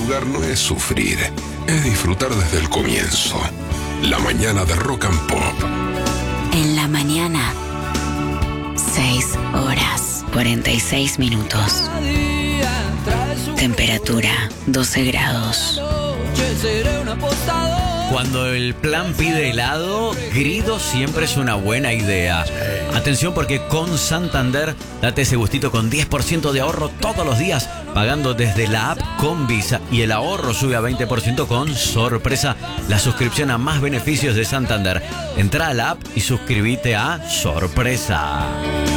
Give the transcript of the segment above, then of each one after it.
madrugar no es sufrir, es disfrutar desde el comienzo. La mañana de Rock and Pop. En la mañana, 6 horas 46 minutos. Temperatura 12 grados. Cuando el plan pide helado, Grido siempre es una buena idea. Atención, porque con Santander date ese gustito con 10% de ahorro todos los días, pagando desde la app con Visa, y el ahorro sube a 20% con Sorpresa, la suscripción a más beneficios de Santander. Entra a la app y suscríbete a Sorpresa.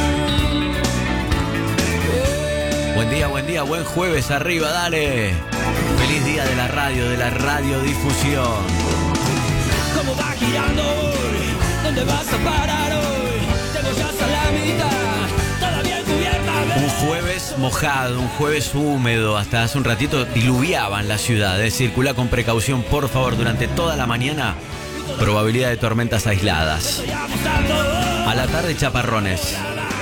Buen día, buen jueves, arriba, dale. Feliz día de la radiodifusión. ¿Cómo va girando hoy? ¿Dónde vas a parar hoy? Tengo ya hasta la mitad, todavía cubierta. Un jueves mojado, un jueves húmedo, hasta hace un ratito diluviaba en la ciudad. Circula con precaución, por favor, durante toda la mañana. Probabilidad de tormentas aisladas. A la tarde, chaparrones.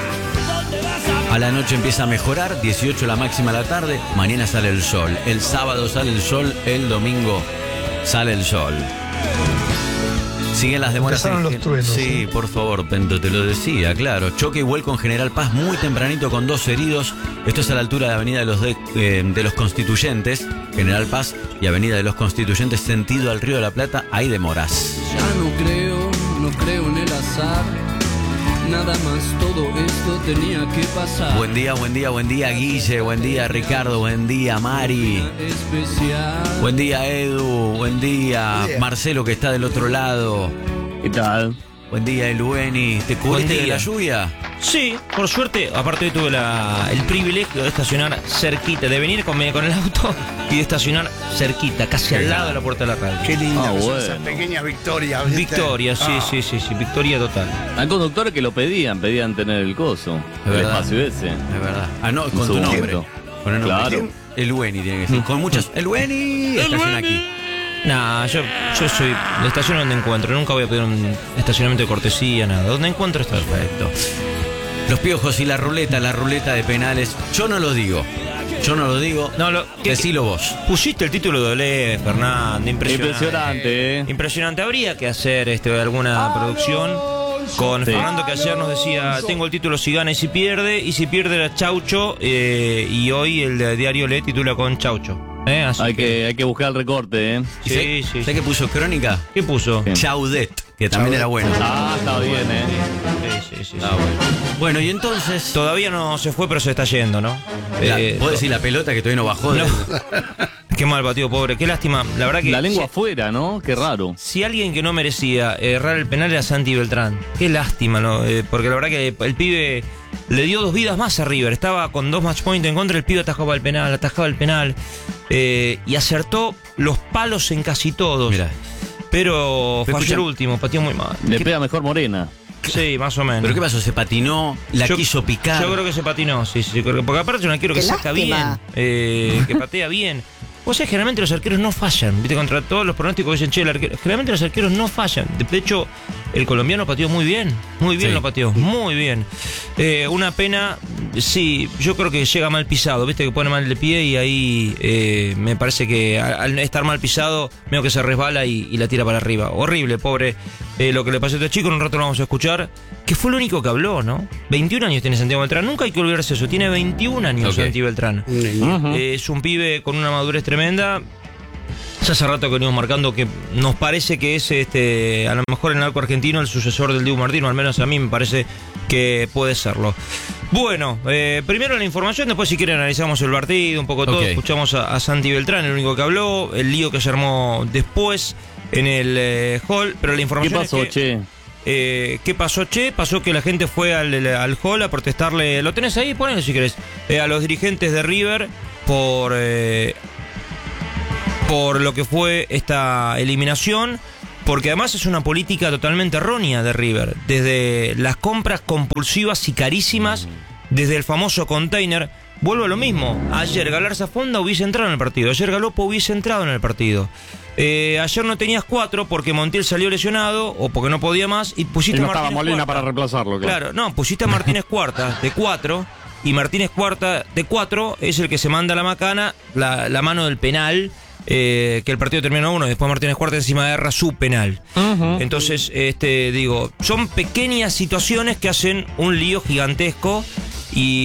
A la noche empieza a mejorar, 18 la máxima a la tarde, mañana sale el sol. El sábado sale el sol, el domingo sale el sol. Siguen las demoras. Empezaron los truenos. Sí, por favor, Pento, te lo decía, claro. Choque y vuelco en General Paz muy tempranito con 2 heridos. Esto es a la altura de Avenida de los Constituyentes, General Paz, y Avenida de los Constituyentes, sentido al Río de la Plata, hay demoras. Ya no creo en el azar. Nada más, todo esto tenía que pasar. Buen día, Guille. Buen día, Ricardo. Buen día, Mari. Especial. Buen día, Edu. Buen día, Marcelo, que está del otro lado. ¿Qué tal? Buen día, Elueni. ¿Te cubriste de la lluvia? Sí, por suerte, aparte hoy tuve el privilegio de estacionar cerquita, de venir con el auto y de estacionar cerquita, casi al lado de la puerta de la radio. Qué linda, bueno. esas pequeñas victorias. ¿viste? Victoria, sí, victoria total. Hay conductores que lo pedían tener el coso, Es el verdad. espacio ese. Es verdad. Ah, no, con En tu su nombre. momento. Con el nombre. Claro. Elueni tiene que ser. Con muchas. Elueni. Estaciona aquí. Nah, yo soy de estación donde encuentro, nunca voy a pedir un estacionamiento de cortesía, nada. Donde encuentro está perfecto. Los piojos y la ruleta de penales. Yo no lo digo. No, Decilo vos. Pusiste el título de Olé, Fernando, impresionante. Impresionante. Habría que hacer alguna producción con Fernando, que ayer nos decía, tengo el título si gana y si pierde era Chaucho, y hoy el de Diario Olé titula con Chaucho. Así Hay que buscar el recorte, Sí. ¿Sabés qué puso Crónica? ¿Qué puso? Sí. Chaudet, que también era bueno. Ah, está bien, Sí. Ah, bueno, y entonces. Todavía no se fue, pero se está yendo, ¿no? ¿Puedo decir la pelota que todavía no bajó? No. Qué mal batido, pobre. Qué lástima. La verdad que. La lengua afuera, ¿no? Qué raro. Si alguien que no merecía errar el penal era Santi Beltrán. Qué lástima, ¿no? Porque la verdad que el pibe le dio 2 vidas más a River. Estaba con 2 match point en contra, el pibe atajaba el penal. Y acertó los palos en casi todos. Mirá. Pero falló el último, pateó muy mal. Le pega mejor Morena. Sí, más o menos. ¿Pero qué pasó? ¿Se patinó? ¿Quiso picar? Yo creo que se patinó, sí. Porque aparte es un arquero que saca bien, que patea bien. O sea, generalmente los arqueros no fallan, ¿viste? Contra todos los pronósticos que dicen, che, el arquero. Generalmente los arqueros no fallan. De hecho, el colombiano pateó muy bien sí. Lo pateó, muy bien. Una pena, sí, yo creo que llega mal pisado, ¿viste? Que pone mal de pie y ahí me parece que al estar mal pisado, veo que se resbala y la tira para arriba. Horrible, pobre. Lo que le pasó a este chico, en un rato lo vamos a escuchar, que fue lo único que habló, ¿no? 21 años tiene Santiago Beltrán, nunca hay que olvidarse eso, tiene 21 años Santi Beltrán. Es un pibe con una madurez tremenda. Ya hace rato que venimos marcando que nos parece que es a lo mejor en el arco argentino el sucesor del Dibu Martino, al menos a mí me parece que puede serlo. Bueno, primero la información, después si quieren analizamos el partido, un poco todo, escuchamos a Santi Beltrán, el único que habló, el lío que se armó después en el hall, pero la información ¿Qué pasó, es que, ¿qué pasó, che? Pasó que la gente fue al hall a protestarle, ¿lo tenés ahí? Ponelo si querés, a los dirigentes de River por lo que fue esta eliminación, porque además es una política totalmente errónea de River, desde las compras compulsivas y carísimas, desde el famoso container. Vuelvo a lo mismo, ayer Galarza Fonda hubiese entrado en el partido, ayer Galopo hubiese entrado en el partido. Ayer no tenías 4 porque Montiel salió lesionado o porque no podía más y pusiste y no a Martínez estaba Molina cuarta. para reemplazarlo. Claro, no, pusiste a Martínez cuarta de 4 y Martínez Cuarta de 4 es el que se manda la macana, la mano del penal, que el partido terminó 1, después Martínez Cuarta encima agarra su penal. Entonces, digo, son pequeñas situaciones que hacen un lío gigantesco y